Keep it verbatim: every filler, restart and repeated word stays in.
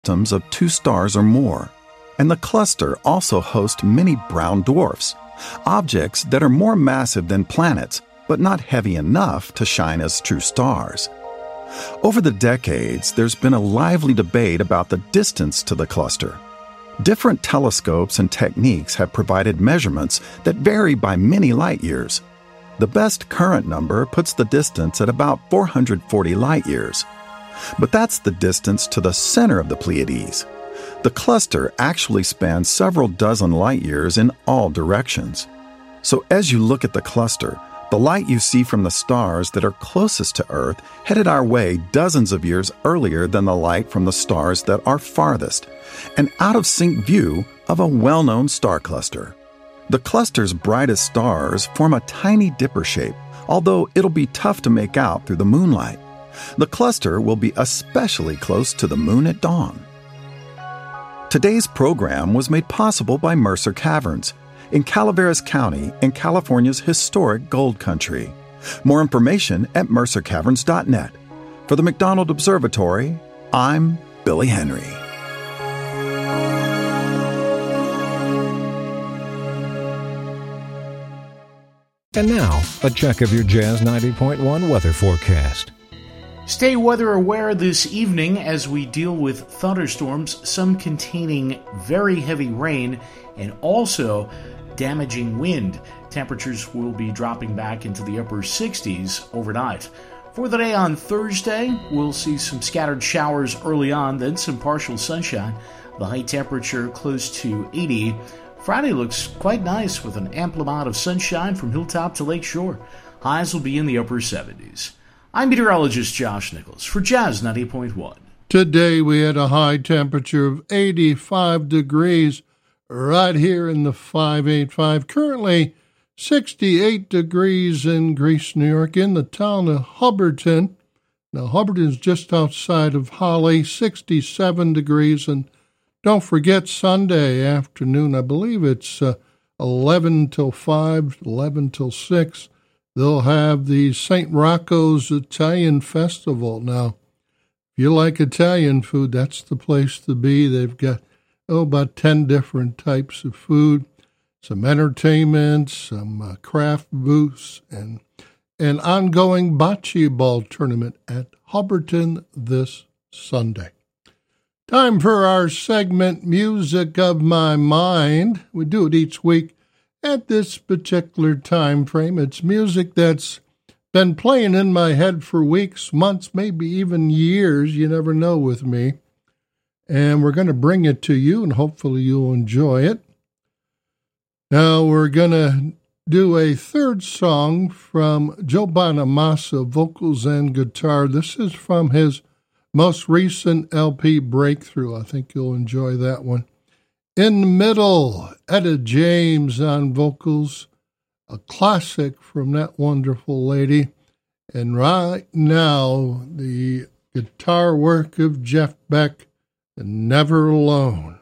systems of two stars or more, and the cluster also hosts many brown dwarfs, objects that are more massive than planets but not heavy enough to shine as true stars. Over the decades, there's been a lively debate about the distance to the cluster. Different telescopes and techniques have provided measurements that vary by many light years. The best current number puts the distance at about four hundred forty light years. But that's the distance to the center of the Pleiades. The cluster actually spans several dozen light years in all directions. So as you look at the cluster, the light you see from the stars that are closest to Earth headed our way dozens of years earlier than the light from the stars that are farthest, an out-of-sync view of a well-known star cluster. The cluster's brightest stars form a tiny dipper shape, although it'll be tough to make out through the moonlight. The cluster will be especially close to the moon at dawn. Today's program was made possible by Mercer Caverns in Calaveras County in California's historic gold country. More information at mercer caverns dot net. For the McDonald Observatory, I'm Billy Henry. And now, a check of your Jazz ninety point one weather forecast. Stay weather aware this evening as we deal with thunderstorms, some containing very heavy rain and also damaging wind. Temperatures will be dropping back into the upper sixties overnight. For the day on Thursday, we'll see some scattered showers early on, then some partial sunshine. The high temperature close to eighty. Friday looks quite nice with an ample amount of sunshine from hilltop to lakeshore. Highs will be in the upper seventies. I'm meteorologist Josh Nichols for Jazz ninety point one. Today we had a high temperature of eighty-five degrees right here in the five eighty-five. Currently sixty-eight degrees in Greece, New York, in the town of Hubbardton. Now, Hubbardton is just outside of Holly, sixty-seven degrees. And don't forget, Sunday afternoon, I believe it's uh, eleven till five, eleven till six. They'll have the Saint Rocco's Italian Festival. Now, if you like Italian food, that's the place to be. They've got, oh, about ten different types of food, some entertainment, some uh, craft booths, and an ongoing bocce ball tournament at Hubbardton this Sunday. Time for our segment, Music of My Mind. We do it each week at this particular time frame. It's music that's been playing in my head for weeks, months, maybe even years. You never know with me. And we're going to bring it to you, and hopefully you'll enjoy it. Now we're going to do a third song from Joe Bonamassa, vocals and guitar. This is from his most recent L P, Breakthrough. I think you'll enjoy that one. In the middle, Etta James on vocals, a classic from that wonderful lady. And right now, the guitar work of Jeff Beck, and Never Alone.